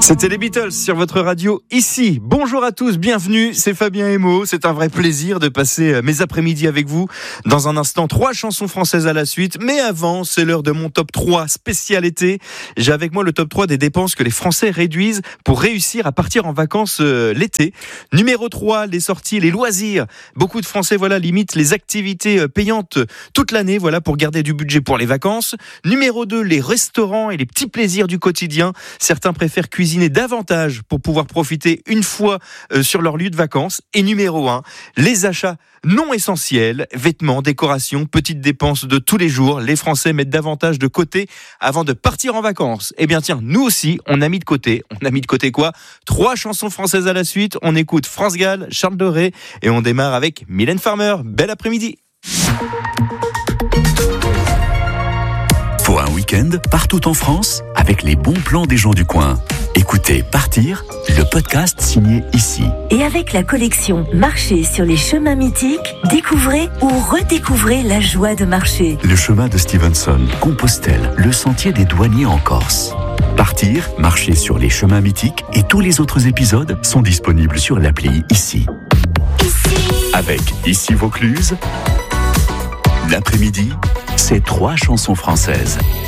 C'était les Beatles sur votre radio ici. Bonjour à tous, bienvenue, c'est Fabien Emo. C'est un vrai plaisir de passer mes après-midi avec vous. Dans un instant, 3 chansons françaises à la suite. Mais avant, c'est l'heure de mon top 3 spécial été. J'ai avec moi le top 3 des dépenses que les Français réduisent pour réussir à partir en vacances l'été. Numéro 3, les sorties, les loisirs. Beaucoup de Français limitent les activités payantes toute l'année pour garder du budget pour les vacances. Numéro 2, les restaurants et les petits plaisirs du quotidien. Certains préfèrent cuisiner davantage pour pouvoir profiter une fois sur leur lieu de vacances. Et numéro 1, les achats non essentiels, vêtements, décorations, petites dépenses de tous les jours. Les Français mettent davantage de côté avant de partir en vacances. Eh bien tiens, nous aussi, on a mis de côté. On a mis de côté quoi ? 3 chansons françaises à la suite. On écoute France Gall, Charles Doré et on démarre avec Mylène Farmer. Bel après-midi. Pour un week-end, partout en France, avec les bons plans des gens du coin. Écoutez Partir, le podcast signé ici. Et avec la collection Marcher sur les chemins mythiques, découvrez ou redécouvrez la joie de marcher. Le chemin de Stevenson, Compostelle, le sentier des douaniers en Corse. Partir, marcher sur les chemins mythiques et tous les autres épisodes sont disponibles sur l'appli ici. Avec Ici Vaucluse, l'après-midi, c'est 3 chansons françaises.